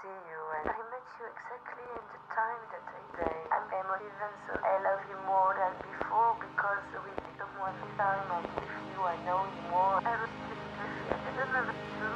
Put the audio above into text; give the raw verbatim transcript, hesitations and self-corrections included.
see you, and I met you exactly in the time that I say I'm emotive, and so I love you more than before because we become one time. I'm with you, I know you more. I was just with you. I don't know.